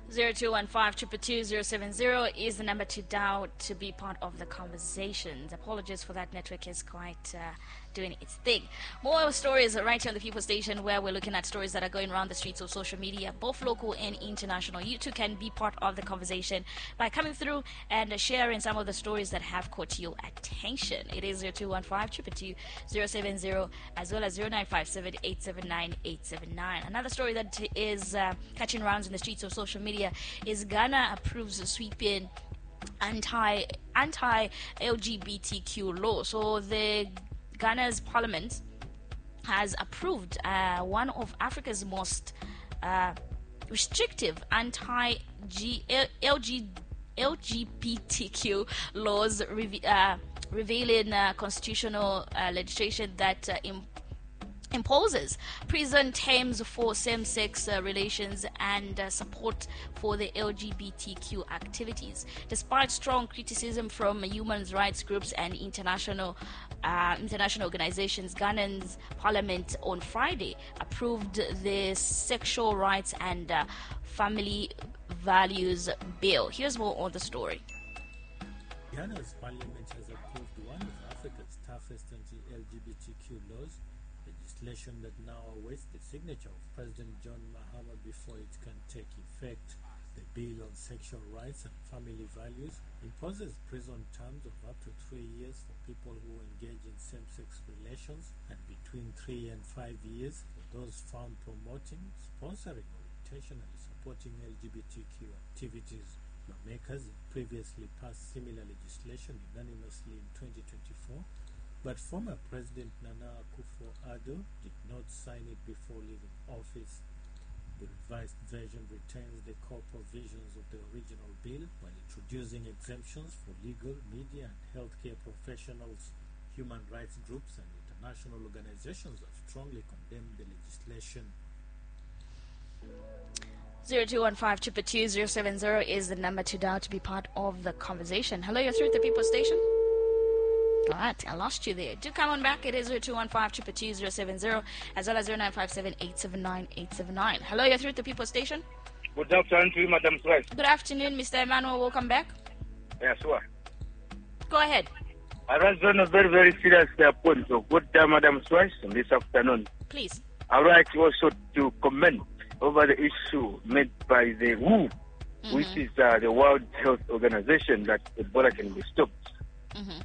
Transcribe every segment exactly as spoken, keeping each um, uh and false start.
zero two one five two two zero seven zero is the number to dial to be part of the conversations. Apologies for that, network is quite uh, doing its thing. More stories right here on the People Station, where we're looking at stories that are going around the streets of social media, both local and international. You too can be part of the conversation by coming through and sharing some of the stories that have caught your attention. It is zero two one five two two zero seven zero as well as zero nine five seven eight seven nine eight seven nine. Another story that is uh, catching rounds in the streets of social media is Ghana approves a sweeping anti anti L G B T Q law. So the Ghana's parliament has approved uh, one of Africa's most uh, restrictive anti L G B T Q laws, re- uh, revealing uh, constitutional uh, legislation that uh, imp- imposes prison terms for same-sex uh, relations and uh, support for the L G B T Q activities. Despite strong criticism from human rights groups and international uh, international organizations, Ghana's parliament on Friday approved the Sexual Rights and uh, Family Values Bill. Here's more on the story. Ghana's parliament has approved one of Africa's toughest anti-L G B T Q laws, legislation that now awaits the signature of President John Mahama before it can take effect. The bill on sexual rights and family values imposes prison terms of up to three years for people who engage in same-sex relations and between three and five years for those found promoting, sponsoring, or intentionally supporting L G B T Q activities. Lawmakers previously passed similar legislation unanimously in twenty twenty-four, but former President Nana Akufo-Addo did not sign it before leaving office. The revised version retains the core provisions of the original bill while introducing exemptions for legal, media, and healthcare professionals. Human rights groups and international organizations have strongly condemned the legislation. zero two one five two two zero seven zero is the number to dial to be part of the conversation. Hello, you're through at the People Station. Alright, I lost you there. Do come on back. It is zero two one five two two zero seven zero as well as zero nine five seven eight seven nine eight seven nine. Hello, you're through at the People Station. Good afternoon to you, Madam Swice. Good afternoon, Mister Emmanuel. Welcome back. Yes, sir. Go ahead. I was on a very, very serious uh, point. So good day, Madam Swice, this afternoon. Please. I would like also to comment over the issue made by the W H O, mm-hmm. which is uh, the World Health Organization, that Ebola can be stopped. Mm-hmm.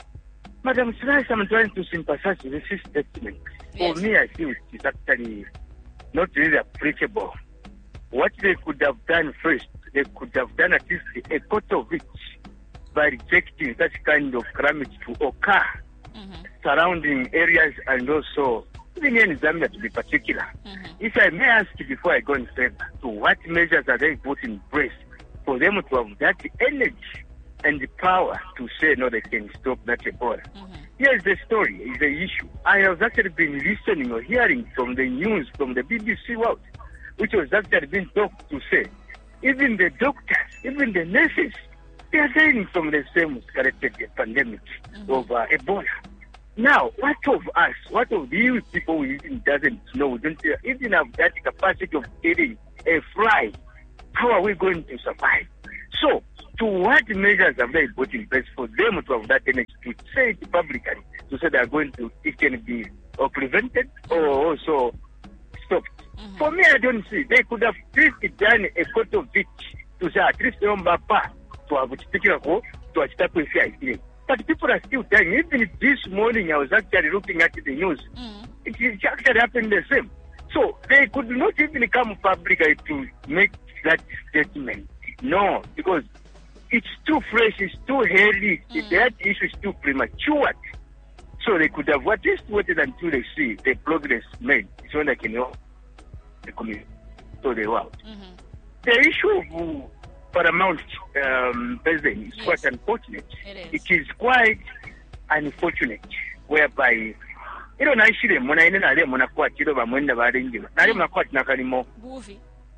Madam Slice, I'm trying to sympathize with this statement. Yes. For me, I feel it is actually not really applicable. What they could have done first, they could have done at least a quarter of it by rejecting such kind of calamity to occur mm-hmm. surrounding areas and also even in Zambia to be particular. Mm-hmm. If I may ask you before I go in further, to what measures are they put in place for them to have that energy and the power to say, no, they can stop that Ebola? Mm-hmm. Here's the story, is the issue. I have actually been listening or hearing from the news, from the B B C World, which was actually being talked to say, even the doctors, even the nurses, they are dying from the same escalated pandemic mm-hmm. of uh, Ebola. Now, what of us? What of these people who even doesn't know, we don't even have that capacity of killing a fly? How are we going to survive? So, to what measures have they put in place for them to have that energy to say it publicly, to say they are going to, it can be or prevented or also stopped? Mm-hmm. For me, I don't see. They could have at least done a quarter of it to say at least to have particular go to attack with fear. But people are still dying. Even this morning, I was actually looking at the news. Mm. It is actually happened the same. So they could not even come publicly to make that statement. No, because it's too fresh, it's too early, mm. that issue is too premature. So they could have at least waited until they see the progress made so they can help the community, so the world. Mm-hmm. The issue of Paramount um, President is yes. quite unfortunate. It is. It is quite unfortunate, whereby you know, naishire mona ine nale mona kwatiro bamwenda barengiba nale mona kwati nakalimo bufi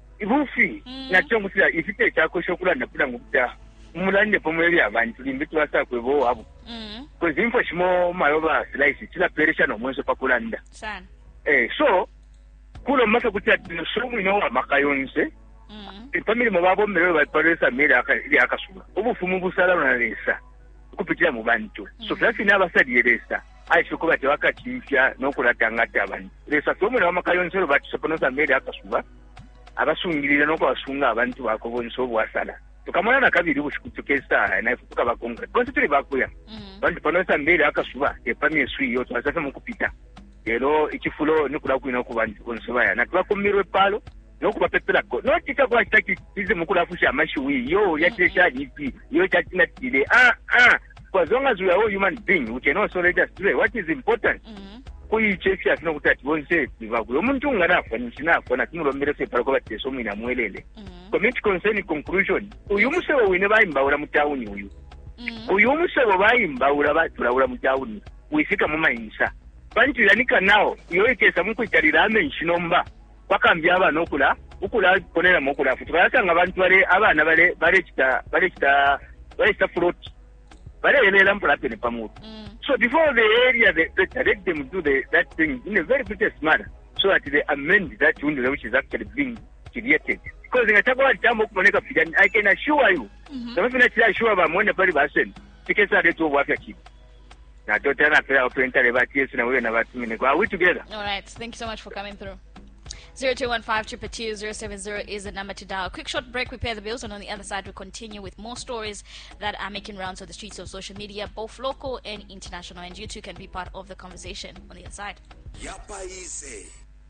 bufi nakyo musira ifite cyakosho kulanda kula ngubya mulande pomweli abantu limbitu basa kwebo wabo because info shimo mayoba slice kila peresha no mwenso pakulanda sana eh so kulo maka kuti atinoshomu ino makayonse epamiri mu babomero bapolisa mmere akali akasuba obufumu busala nalesa okupitira mu bantu so twafina abasadi eresa aishuko bati wakatimpya n'okulatangata abantu lesa tomuna wamakayonsero batisoponoza mmere akasuba abasungirira n'okubasunga abantu bakobonso obwasala tukamala na kabiri bushikutukesa naifuka bakonga konse tuli bakuya bantu panosa mmere akasuba epamiri esuiyo twasafe mu kupita lero ikifulo nikula kwina ku bantu konsobaya natubakumirwe palo nokubapepelako notika kwa kitaki kize mukulafusha amashuwi yo yatesha ipi yo chatinatile ah ah as long as we are all human beings we can also let us do what is important kuyichefya fino kutati bonse bivakuyo omuntu nganafa nchinafa na kimulomere se parako bateso mwina mwelele community concern conclusion uyu musebo wine bayimbawura mu town uyu uyu musebo bayimbawura batulawura mu town wifika mu mayinsa bantu yanika nao yo ikesa mukwitalira amenshi nomba bakambya abana okula okula konera mukula futu bayasanga abantu bale abana bale bale kita bale kita bale kita fruit bale elera mpula pene pamutu so before the area they, they direct them to do the, that thing in a very pretty manner so that they amend that window which is actually being created because in a tabawa jambo kumoneka figani I can assure you the fina chila assure ba mwene pali basen tikesa letu wafya kibu na totana pera opentale bati yesu na wewe na bati mine are we together? All right, thank you so much for coming through. zero two one five two two zero seven zero is the number to dial. Quick short break, we pay the bills, and on the other side we continue with more stories that are making rounds on the streets of social media, both local and international, and you too can be part of the conversation on the other side. Yapa easy.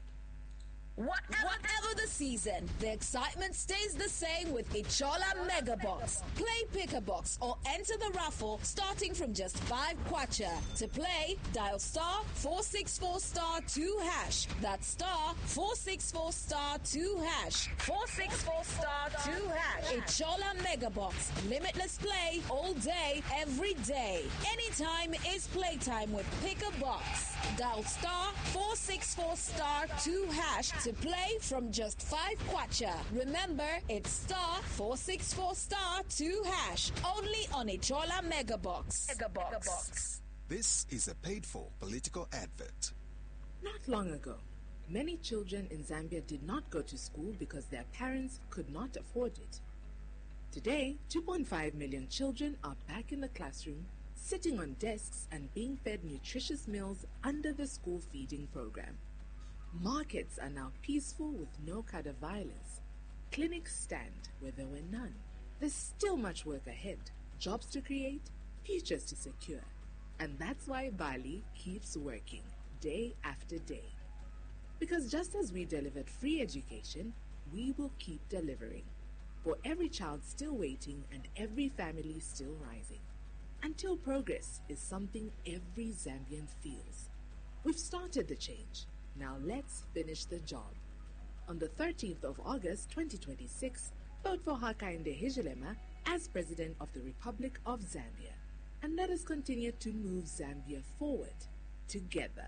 Whatever the season, the excitement stays the same with Ichola Mega Box. Play Pick a Box or enter the raffle starting from just five kwacha. To play, dial star four six four star two hash. That's star four six four star two hash. four six four star two hash. Ichola Mega Box. Limitless play all day, every day. Anytime is playtime with Pick a Box. Dial star four six four star two hash to play from just five kwacha. Remember, it's star four six four star two hash. Only on Ichola Mega Box. Mega Box. This is a paid-for political advert. Not long ago, many children in Zambia did not go to school because their parents could not afford it. Today, two point five million children are back in the classroom, sitting on desks and being fed nutritious meals under the school feeding program. Markets are now peaceful with no kind of violence. Clinics stand where there were none. There's still much work ahead, jobs to create, futures to secure. And that's why Bali keeps working, day after day. Because just as we delivered free education, we will keep delivering. For every child still waiting and every family still rising. Until progress is something every Zambian feels. We've started the change. Now let's finish the job. On the thirteenth of August twenty twenty-six, vote for Hakainde Hichilema as President of the Republic of Zambia. And let us continue to move Zambia forward together.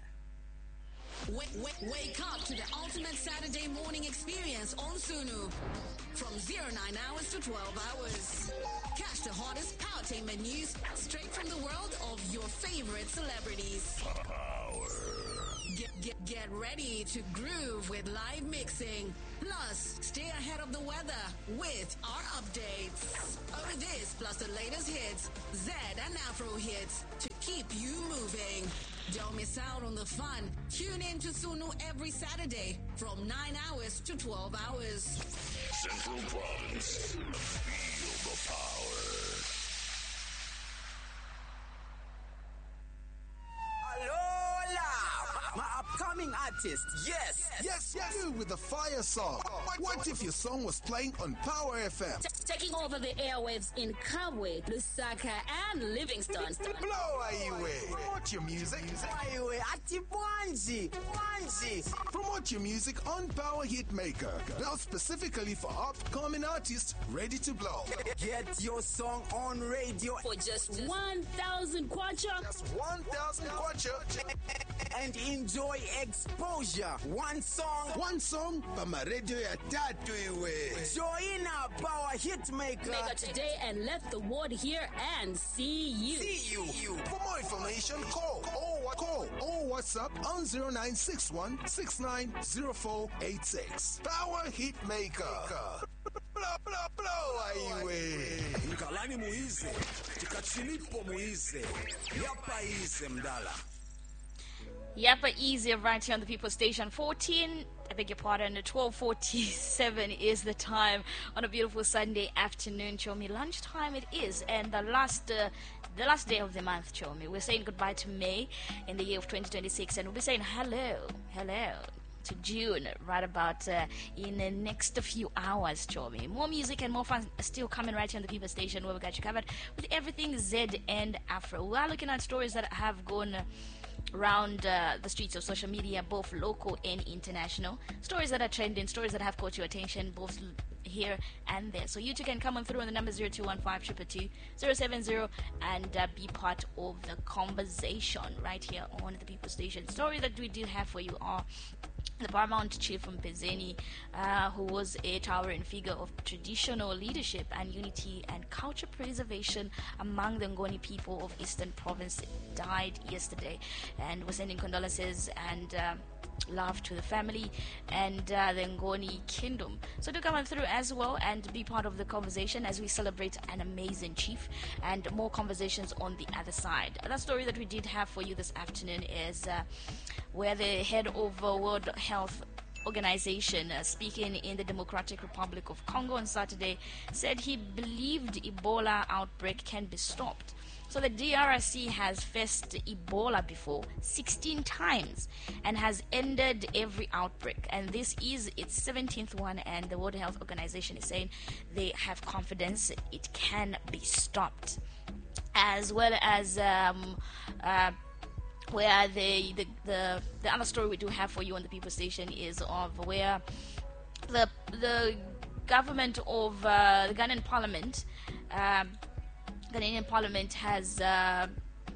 Wake, wake, wake up to the ultimate Saturday morning experience on Sunu. From zero nine hours to twelve hours. Catch the hottest powertainment news straight from the world of your favorite celebrities. Power. Get, get, get ready to groove with live mixing. Plus, stay ahead of the weather with our updates. All this plus the latest hits, Z and Afro hits to keep you moving. Don't miss out on the fun. Tune in to Sunu every Saturday from nine hours to twelve hours. Central Province. Feel the power. My upcoming artist, yes, Yes, yes, you with the fire song. What if your song was playing on Power F M? taking over the airwaves in Kabwe, Lusaka, and Livingston. Blow away. Promote your music. Aiwe, ati Bwanji, Bwanji. Promote your music on Power Hitmaker. Built specifically for upcoming artists ready to blow. Get your song on radio For just one thousand kwacha. Just one thousand kwacha. and enjoy exposure. One song, One song, Pama Radio ya tatu iwe. join our Power Hitmaker. Mega today and let the world hear and see you. See you. For more information, call or call or WhatsApp on zero nine six one six nine zero four eight six. Power Hitmaker. blow, blow, blow, aiwe. Ngalani muize, tikachilipo muize, yapa ize mdala. Yapa easy right here on the People Station. fourteen, I beg your pardon, twelve forty-seven is the time on a beautiful Sunday afternoon, Chomi. Lunchtime it is, and the last uh, the last day of the month, Chomi. We're saying goodbye to May in the year of twenty twenty-six, and we'll be saying hello, hello to June right about uh, in the next few hours, Chomi. More music and more fun still coming right here on the People Station, where we got you covered with everything Z and Afro. We are looking at stories that have gone around uh, the streets of social media, both local and international. Stories that are trending, stories that have caught your attention, both l- here and there. So you too can come on through on the number zero two one five two two two zero seven zero and uh, be part of the conversation right here on the People Station. Story that we do have for you are the Paramount Chief from Pezeni, uh, who was a towering figure of traditional leadership and unity and culture preservation among the Ngoni people of Eastern Province, died yesterday, and we're sending condolences and uh, love to the family and uh, the Ngoni kingdom. So do come on through as well and be part of the conversation as we celebrate an amazing chief, and more conversations on the other side. That story that we did have for you this afternoon is uh, where the head of uh, World Health Organization, uh, speaking in the Democratic Republic of Congo on Saturday, said he believed Ebola outbreak can be stopped. So the D R C has faced Ebola before sixteen times and has ended every outbreak, and this is its seventeenth one, and the World Health Organization is saying they have confidence it can be stopped. As well as um, uh, where the, the the the other story we do have for you on the People Station is of where the the government of uh, the Ghanaian Parliament, uh, Ghanaian Parliament has uh,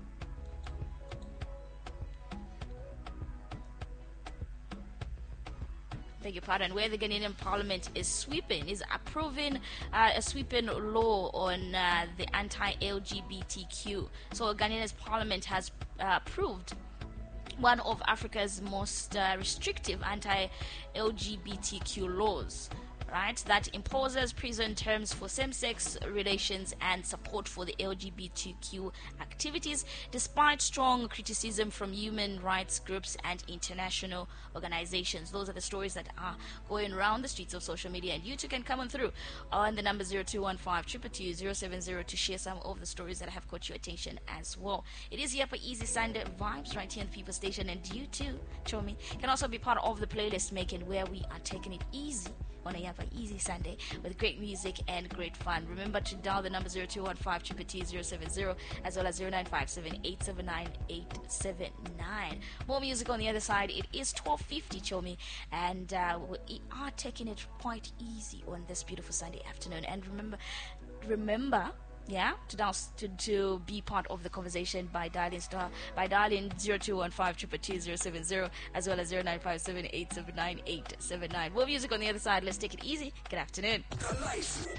beg your pardon, where the Ghanaian Parliament is sweeping, is approving uh, a sweeping law on uh, the anti-L G B T Q. So Ghanaian's Parliament has uh, approved one of Africa's most uh, restrictive anti-L G B T Q laws, right, that imposes prison terms for same-sex relations and support for the L G B T Q activities, despite strong criticism from human rights groups and international organizations. Those are the stories that are going around the streets of social media, and you too can come on through on the number zero two one five two two two zero seven zero to share some of the stories that have caught your attention as well. It is here for Easy Sunday vibes right here on the People Station, and you too, Chomi, can also be part of the playlist making, where we are taking it easy on a Yapa Easy Sunday with great music and great fun. Remember to dial the number zero two one five two two two zero seven zero as well as zero nine five seven eight seven nine eight seven nine. More music on the other side. It is twelve fifty, Chomi, and uh, we are taking it quite easy on this beautiful Sunday afternoon. And remember, remember, yeah, to dial, to, to be part of the conversation by dialing star by dialing zero two one five two two two zero seven zero as well as zero nine five seven eight seven nine eight seven nine. More music on the other side. Let's take it easy. Good afternoon.